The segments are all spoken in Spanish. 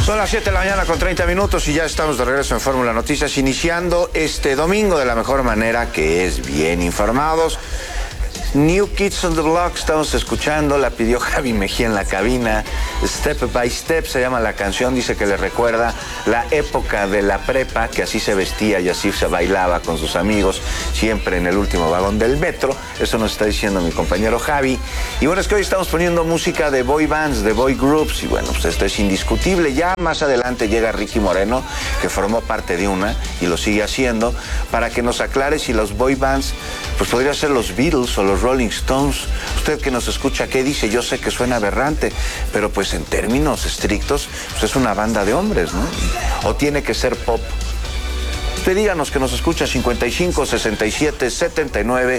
Son las 7 de la mañana con 30 minutos y ya estamos de regreso en Fórmula Noticias, iniciando este domingo de la mejor manera, que es bien informados. New Kids on the Block, estamos escuchando, la pidió Javi Mejía en la cabina. Step by Step se llama la canción, dice que le recuerda la época de la prepa, que así se vestía y así se bailaba con sus amigos, siempre en el último vagón del metro. Eso nos está diciendo mi compañero Javi. Y bueno, es que hoy estamos poniendo música de boy bands, de boy groups, y bueno, pues esto es indiscutible. Ya más adelante llega Ricky Moreno, que formó parte de una y lo sigue haciendo, para que nos aclare si los boy bands, pues podría ser los Beatles o los Rolling Stones. Usted que nos escucha, ¿qué dice? Yo sé que suena aberrante, pero pues en términos estrictos, pues es una banda de hombres, ¿no? O tiene que ser pop. Usted díganos, que nos escucha 55 67 79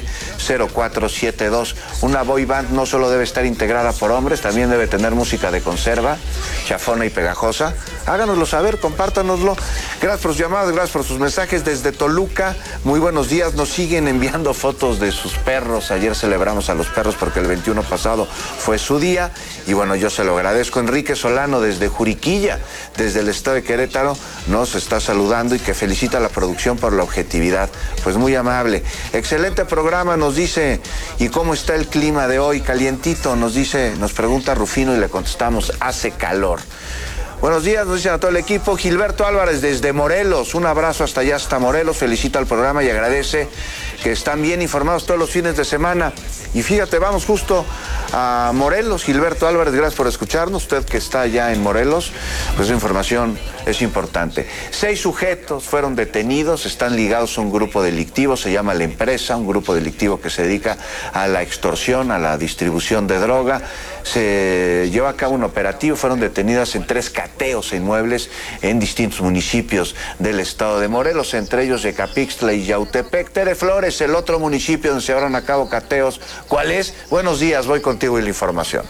0472. Una boy band no solo debe estar integrada por hombres, también debe tener música de conserva, chafona y pegajosa. Háganoslo saber, compártanoslo. Gracias por sus llamadas, gracias por sus mensajes desde Toluca. Muy buenos días, nos siguen enviando fotos de sus perros. Ayer celebramos a los perros porque el 21 pasado fue su día. Y bueno, yo se lo agradezco. Enrique Solano desde Juriquilla, desde el estado de Querétaro, nos está saludando y que felicita a la producción por la objetividad. Pues muy amable. Excelente programa, nos dice. ¿Y cómo está el clima de hoy? Calientito, nos dice, nos pregunta Rufino y le contestamos, hace calor. Buenos días, nos dicen a todo el equipo. Gilberto Álvarez desde Morelos, un abrazo hasta allá, hasta Morelos, felicita al programa y agradece que están bien informados todos los fines de semana. Y fíjate, vamos justo a Morelos. Gilberto Álvarez, gracias por escucharnos. Usted que está allá en Morelos, pues la información es importante. 6 sujetos fueron detenidos, están ligados a un grupo delictivo, se llama La Empresa, un grupo delictivo que se dedica a la extorsión, a la distribución de droga. Se llevó a cabo un operativo, fueron detenidas en 3 cateos e inmuebles en distintos municipios del estado de Morelos, entre ellos Yecapixtla y Yautepec. Tere Flores, el otro municipio donde se llevaron a cabo cateos, ¿cuál es? Buenos días, voy contigo y la información.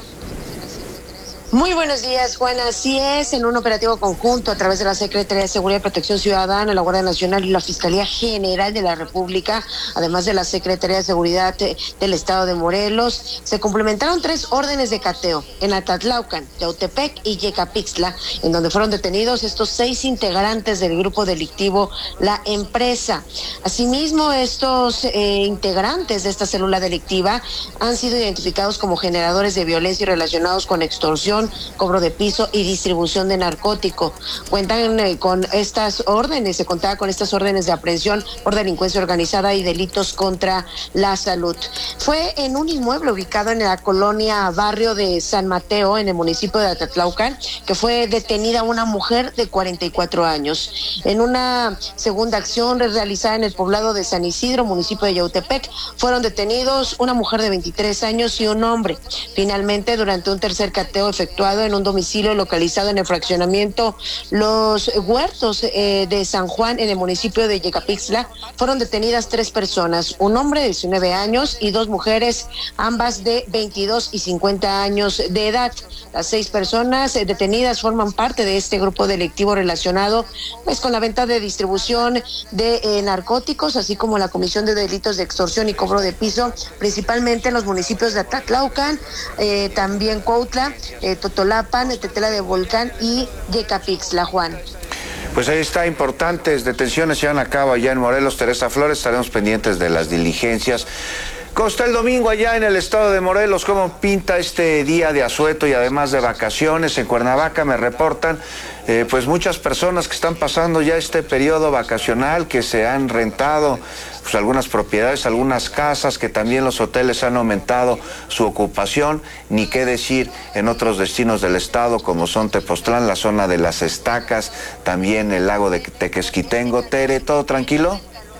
Muy buenos días, Juan. Así es, en un operativo conjunto a través de la Secretaría de Seguridad y Protección Ciudadana, la Guardia Nacional y la Fiscalía General de la República, además de la Secretaría de Seguridad del Estado de Morelos, se complementaron 3 órdenes de cateo en Atatlaucan, Yautepec y Yecapixtla, en donde fueron detenidos estos 6 integrantes del grupo delictivo La Empresa. Asimismo, estos integrantes de esta célula delictiva han sido identificados como generadores de violencia y relacionados con extorsión, cobro de piso y distribución de narcótico. Cuentan con estas órdenes, se contaba con estas órdenes de aprehensión por delincuencia organizada y delitos contra la salud. Fue en un inmueble ubicado en la colonia Barrio de San Mateo, en el municipio de Atatlaucan, que fue detenida una mujer de 44 años. En una segunda acción realizada en el poblado de San Isidro, municipio de Yautepec, fueron detenidos una mujer de 23 años y un hombre. Finalmente, durante un tercer cateo efectuado en un domicilio localizado en el fraccionamiento Los Huertos de San Juan, en el municipio de Yecapixtla, fueron detenidas 3 personas, un hombre de 19 años y 2 mujeres, ambas de 22 y 50 años de edad. Las 6 personas detenidas forman parte de este grupo delictivo relacionado pues con la venta de distribución de narcóticos, así como la comisión de delitos de extorsión y cobro de piso, principalmente en los municipios de Atatlaucan, también Cuautla, Totolapan, Tetela de Volcán y Yecapixtla, Juan. Pues ahí está, importantes detenciones se llevan a cabo allá en Morelos. Teresa Flores, estaremos pendientes de las diligencias. ¿Cómo está el domingo allá en el estado de Morelos? ¿Cómo pinta este día de asueto y además de vacaciones? En Cuernavaca me reportan pues muchas personas que están pasando ya este periodo vacacional, que se han rentado pues algunas propiedades, algunas casas, que también los hoteles han aumentado su ocupación, ni qué decir en otros destinos del estado como son Tepoztlán, la zona de las Estacas, también el lago de Tequesquitengo. Tere, ¿todo tranquilo?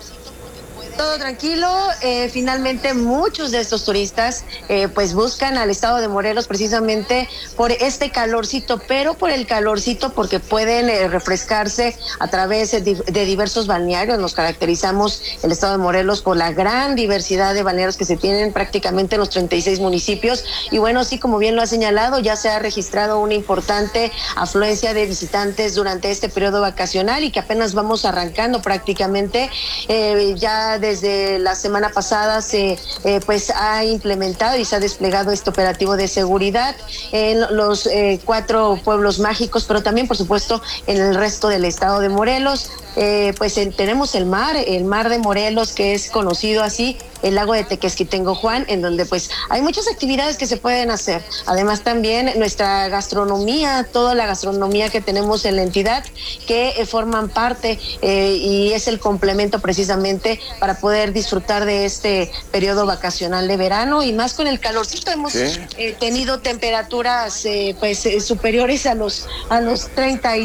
Todo tranquilo, finalmente muchos de estos turistas pues buscan al estado de Morelos precisamente por este calorcito, pero por el calorcito porque pueden refrescarse a través de diversos balnearios. Nos caracterizamos el estado de Morelos por la gran diversidad de balnearios que se tienen prácticamente en los 36 municipios y bueno, sí, como bien lo ha señalado, ya se ha registrado una importante afluencia de visitantes durante este periodo vacacional y que apenas vamos arrancando prácticamente ya desde la semana pasada se pues ha implementado y se ha desplegado este operativo de seguridad en los 4 pueblos mágicos, pero también por supuesto en el resto del estado de Morelos. Tenemos el mar de Morelos, que es conocido así, el lago de Tequesquitengo Juan, en donde pues hay muchas actividades que se pueden hacer. Además también nuestra gastronomía, toda la gastronomía que tenemos en la entidad, que forman parte y es el complemento precisamente para poder disfrutar de este periodo vacacional de verano, y más con el calorcito. Hemos tenido temperaturas superiores a los 30